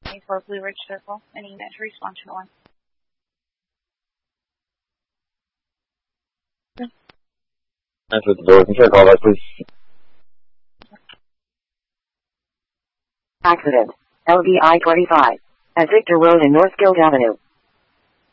24 Blue Ridge Circle. Any unit to respond to one. Enter the door. Can you call that, please? Accident. LVI 25. At Victor Road and North Guild Avenue.